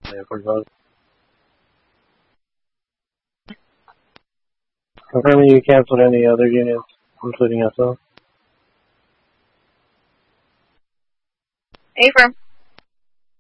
for vote. Confirming you canceled any other units, including SL. Affirm.